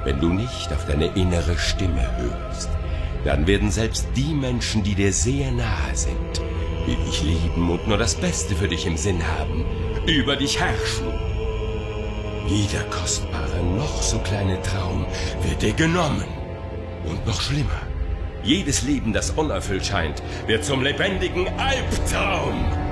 Wenn du nicht auf deine innere Stimme hörst, dann werden selbst die Menschen, die dir sehr nahe sind, die dich lieben und nur das Beste für dich im Sinn haben, über dich herrschen. Jeder kostbare, noch so kleine Traum wird dir genommen. Und noch schlimmer, jedes Leben, das unerfüllt scheint, wird zum lebendigen Albtraum.